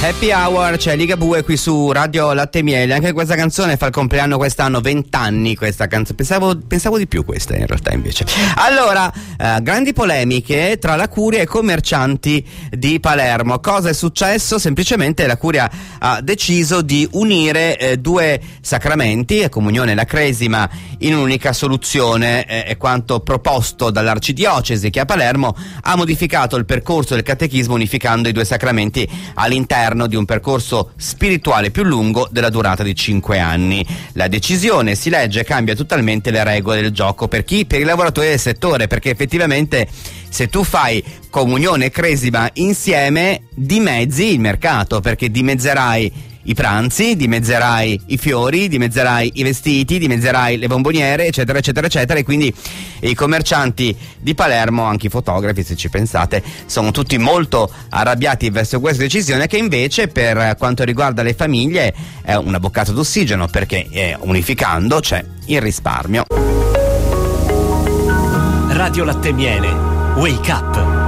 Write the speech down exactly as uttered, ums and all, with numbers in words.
Happy Hour, c'è Ligabue qui su Radio Latte e Miele. Anche questa canzone fa il compleanno quest'anno, vent'anni questa canzone. Pensavo, pensavo di più questa in realtà invece. Allora, eh, grandi polemiche tra la Curia e i commercianti di Palermo. Cosa è successo? Semplicemente la Curia ha deciso di unire eh, due sacramenti, la comunione e la cresima, in un'unica soluzione. Eh, è quanto proposto dall'arcidiocesi, che a Palermo ha modificato il percorso del catechismo unificando i due sacramenti all'interno di un percorso spirituale più lungo della durata di cinque anni. La decisione, si legge, cambia totalmente le regole del gioco per chi? Per i lavoratori del settore, perché effettivamente se tu fai comunione e cresima insieme dimezzi il mercato, perché dimezzerai i pranzi, dimezzerai i fiori, dimezzerai i vestiti, dimezzerai le bomboniere, eccetera eccetera eccetera, e quindi i commercianti di Palermo, anche i fotografi se ci pensate, sono tutti molto arrabbiati verso questa decisione, che invece per quanto riguarda le famiglie è una boccata d'ossigeno, perché eh, unificando c'è il risparmio. Radio Latte e Miele, Wake Up.